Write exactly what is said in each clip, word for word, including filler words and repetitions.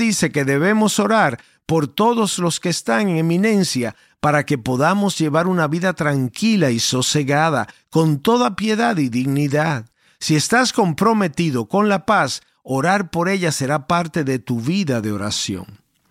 dice que debemos orar por todos los que están en eminencia para que podamos llevar una vida tranquila y sosegada, con toda piedad y dignidad. Si estás comprometido con la paz, orar por ella será parte de tu vida de oración.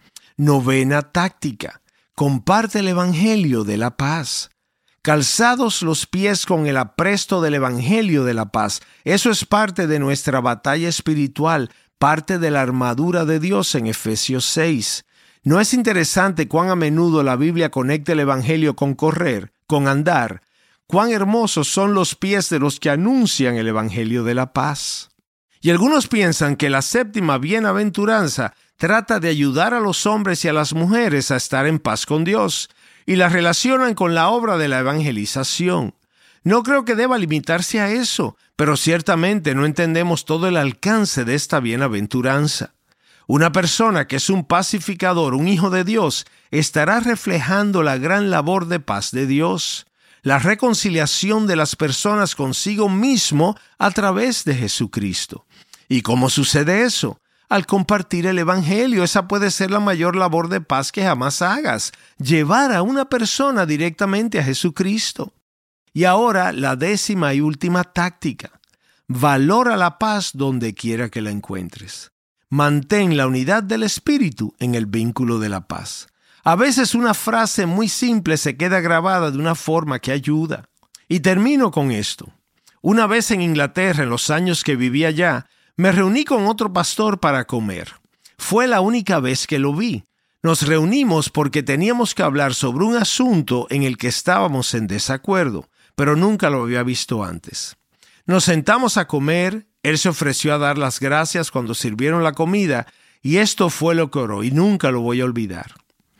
Novena táctica. Comparte el Evangelio de la paz. Calzados los pies con el apresto del Evangelio de la paz. Eso es parte de nuestra batalla espiritual, parte de la armadura de Dios en Efesios seis. ¿No es interesante cuán a menudo la Biblia conecta el Evangelio con correr, con andar? Cuán hermosos son los pies de los que anuncian el Evangelio de la paz. Y algunos piensan que la séptima bienaventuranza trata de ayudar a los hombres y a las mujeres a estar en paz con Dios, y la relacionan con la obra de la evangelización. No creo que deba limitarse a eso, pero ciertamente no entendemos todo el alcance de esta bienaventuranza. Una persona que es un pacificador, un hijo de Dios, estará reflejando la gran labor de paz de Dios, la reconciliación de las personas consigo mismo a través de Jesucristo. ¿Y cómo sucede eso? Al compartir el Evangelio. Esa puede ser la mayor labor de paz que jamás hagas, llevar a una persona directamente a Jesucristo. Y ahora la décima y última táctica. Valora la paz donde quiera que la encuentres. Mantén la unidad del espíritu en el vínculo de la paz. A veces una frase muy simple se queda grabada de una forma que ayuda. Y termino con esto. Una vez en Inglaterra, en los años que vivía allá, me reuní con otro pastor para comer. Fue la única vez que lo vi. Nos reunimos porque teníamos que hablar sobre un asunto en el que estábamos en desacuerdo, pero nunca lo había visto antes. Nos sentamos a comer. Él se ofreció a dar las gracias cuando sirvieron la comida, y esto fue lo que oró, y nunca lo voy a olvidar.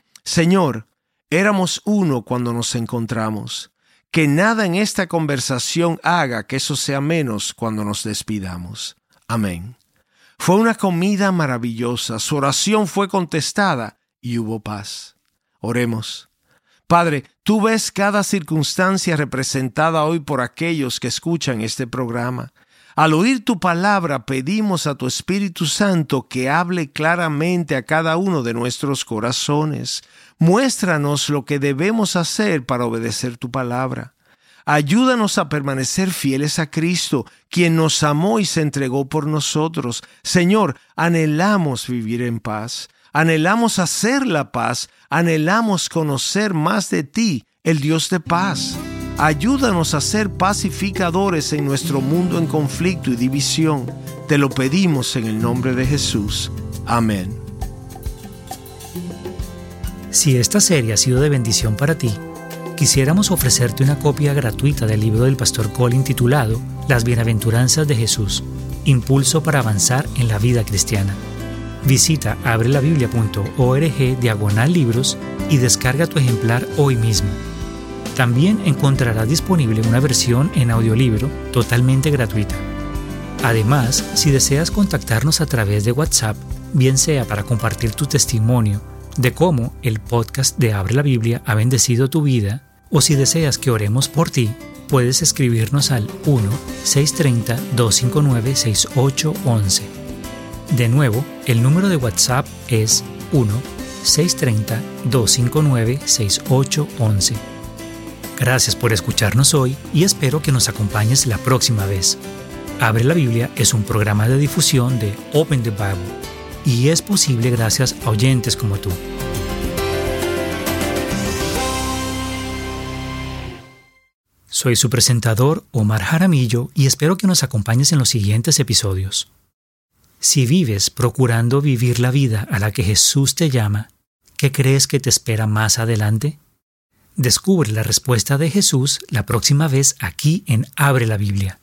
Señor, éramos uno cuando nos encontramos. Que nada en esta conversación haga que eso sea menos cuando nos despidamos. Amén. Fue una comida maravillosa, su oración fue contestada y hubo paz. Oremos. Padre, tú ves cada circunstancia representada hoy por aquellos que escuchan este programa. Al oír tu palabra, pedimos a tu Espíritu Santo que hable claramente a cada uno de nuestros corazones. Muéstranos lo que debemos hacer para obedecer tu palabra. Ayúdanos a permanecer fieles a Cristo, quien nos amó y se entregó por nosotros. Señor, anhelamos vivir en paz. Anhelamos hacer la paz. Anhelamos conocer más de ti, el Dios de paz. Ayúdanos a ser pacificadores en nuestro mundo en conflicto y división. Te lo pedimos en el nombre de Jesús. Amén. Si esta serie ha sido de bendición para ti, quisiéramos ofrecerte una copia gratuita del libro del pastor Colin titulado Las Bienaventuranzas de Jesús, Impulso para avanzar en la vida cristiana. Visita abrelabiblia punto org diagonal libros y descarga tu ejemplar hoy mismo. También encontrarás disponible una versión en audiolibro totalmente gratuita. Además, si deseas contactarnos a través de WhatsApp, bien sea para compartir tu testimonio de cómo el podcast de Abre la Biblia ha bendecido tu vida, o si deseas que oremos por ti, puedes escribirnos al uno seis tres cero, dos cinco nueve, seis ocho uno uno. De nuevo, el número de WhatsApp es uno seis tres cero, dos cinco nueve, seis ocho uno uno. Gracias por escucharnos hoy y espero que nos acompañes la próxima vez. Abre la Biblia es un programa de difusión de Open the Bible y es posible gracias a oyentes como tú. Soy su presentador, Omar Jaramillo, y espero que nos acompañes en los siguientes episodios. Si vives procurando vivir la vida a la que Jesús te llama, ¿qué crees que te espera más adelante? Descubre la respuesta de Jesús la próxima vez aquí en Abre la Biblia.